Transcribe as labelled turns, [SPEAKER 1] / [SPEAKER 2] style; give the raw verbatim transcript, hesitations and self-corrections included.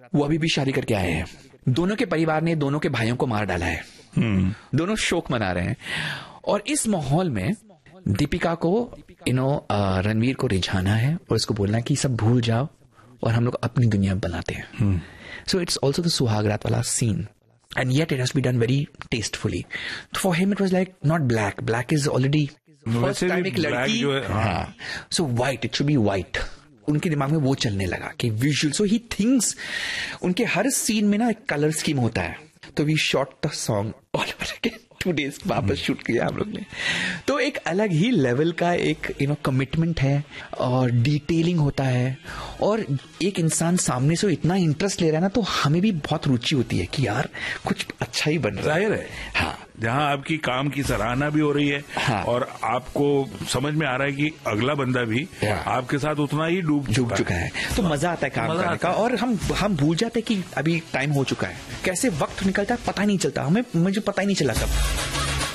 [SPEAKER 1] वो अभी भी शादी करके आए हैं। दोनों के परिवार ने दोनों के भाइयों को मार डाला है। hmm. दोनों शोक मना रहे हैं और इस माहौल में दीपिका को यू नो रणवीर को रिझाना है और उसको बोलना है कि सब भूल जाओ और हम लोग अपनी दुनिया बनाते हैं। सो इट्स ऑल्सो द सुहागरात वाला scene and yet it has to be done very tastefully. For him it was like not black. Black is already first time एक लड़की, हाँ, so white, it should be white. उनके दिमाग में वो चलने लगा कि विजुअल, so he thinks उनके हर सीन में ना एक कलर स्कीम होता है। तो we shot the song all over again. Two days वापस शूट किया हम लोग ने। तो एक अलग ही लेवल का एक यू नो कमिटमेंट है और डिटेलिंग होता है और एक इंसान सामने से इतना इंटरेस्ट ले रहा है ना, तो हमें भी बहुत रुचि होती है कि यार कुछ अच्छा ही बन रहा है।
[SPEAKER 2] जाहिर है, हाँ, जहाँ आपकी काम की सराहना भी हो रही है, हाँ, और आपको समझ में आ रहा है कि अगला बंदा भी आपके साथ उतना ही डूब
[SPEAKER 1] डूब चुका है, तो मजा आता है काम करने का। और हम हम भूल जाते हैं कि अभी टाइम हो चुका है, कैसे वक्त निकलता है पता ही नहीं चलता, हमें मुझे पता ही नहीं चला कब।